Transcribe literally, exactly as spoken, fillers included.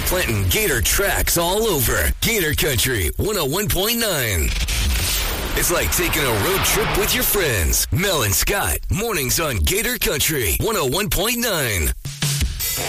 planting Gator tracks all over. Gator Country one oh one point nine. It's like taking a road trip with your friends. Mel and Scott, mornings on Gator Country one oh one point nine.